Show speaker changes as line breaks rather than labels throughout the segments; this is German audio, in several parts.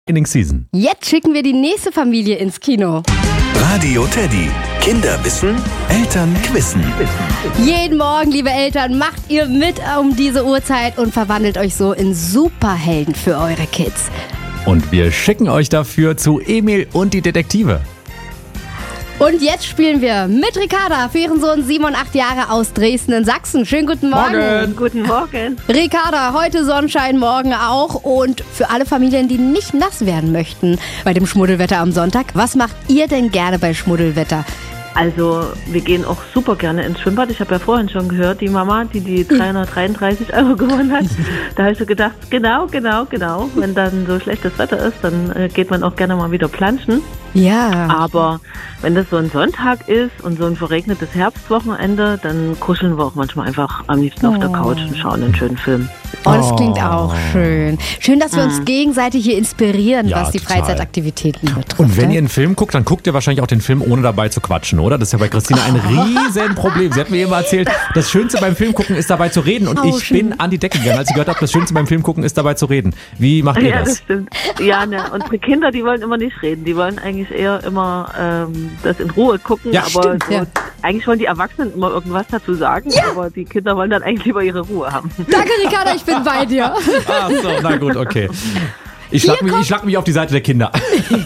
Training Season.
Jetzt schicken wir die nächste Familie ins Kino.
Radio Teddy. Kinder wissen, Eltern quissen.
Jeden Morgen, liebe Eltern, macht ihr mit um diese Uhrzeit und verwandelt euch so in Superhelden für eure Kids.
Und wir schicken euch dafür zu Emil und die Detektive.
Und jetzt spielen wir mit Ricarda für ihren Sohn Simon, 8 Jahre, aus Dresden in Sachsen. Schönen guten Morgen.
Guten Morgen.
Ricarda, heute Sonnenschein, morgen auch. Und für alle Familien, die nicht nass werden möchten bei dem Schmuddelwetter am Sonntag, was macht ihr denn gerne bei Schmuddelwetter?
Also wir gehen auch super gerne ins Schwimmbad. Ich habe ja vorhin schon gehört, die Mama, die 333 € gewonnen hat. Da habe ich so gedacht, genau. Wenn dann so schlechtes Wetter ist, dann geht man auch gerne mal wieder planschen.
Ja.
Aber wenn das so ein Sonntag ist und so ein verregnetes Herbstwochenende, dann kuscheln wir auch manchmal einfach am liebsten auf der Couch und schauen einen schönen Film.
Oh, das klingt auch schön. Schön, dass wir uns gegenseitig hier inspirieren,
Ja,
was die
total.
Freizeitaktivitäten betrifft.
Und wenn ihr einen Film guckt, dann guckt ihr wahrscheinlich auch den Film, ohne dabei zu quatschen, oder? Das ist ja bei Christina ein Riesenproblem. Sie hat mir immer erzählt, das Schönste beim Film gucken ist dabei zu reden. Und ich bin an die Decke gegangen, als ich gehört habe, das Schönste beim Film gucken ist dabei zu reden. Wie macht ihr
Ja,
das?
das stimmt. Ja, ne, unsere Kinder, die wollen immer nicht reden. Die wollen eigentlich eher immer das in Ruhe gucken.
Ja,
aber
stimmt,
so,
ja.
Eigentlich wollen die Erwachsenen immer irgendwas dazu sagen, aber die Kinder wollen dann eigentlich lieber ihre Ruhe haben.
Danke, Ricarda, ich bin bei dir.
Ach so, na gut, okay. Ich schlag mich auf die Seite der Kinder.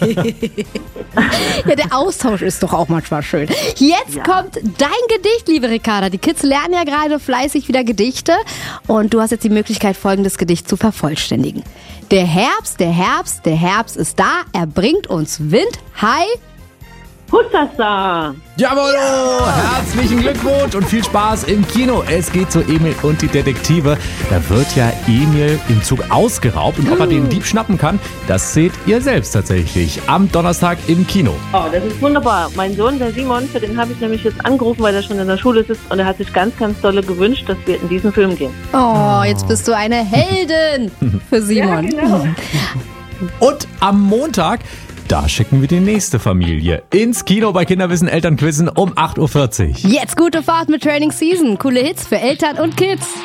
Ja, der Austausch ist doch auch manchmal schön. Jetzt kommt dein Gedicht, liebe Ricarda. Die Kids lernen ja gerade fleißig wieder Gedichte. Und du hast jetzt die Möglichkeit, folgendes Gedicht zu vervollständigen. Der Herbst ist da. Er bringt uns Wind. Hi.
Hustasa!
Jawohl! Herzlichen Glückwunsch und viel Spaß im Kino. Es geht zu Emil und die Detektive. Da wird ja Emil im Zug ausgeraubt. Und ob er den Dieb schnappen kann, das seht ihr selbst tatsächlich am Donnerstag im Kino.
Oh, das ist wunderbar. Mein Sohn, der Simon, für den habe ich nämlich jetzt angerufen, weil er schon in der Schule sitzt und er hat sich ganz dolle gewünscht, dass wir in diesen Film gehen.
Oh, jetzt bist du eine Heldin für Simon.
Ja, genau.
Und am Montag, da schicken wir die nächste Familie ins Kino bei Kinderwissen Elternquizzen um 8:40 Uhr.
Jetzt gute Fahrt mit Training Season. Coole Hits für Eltern und Kids.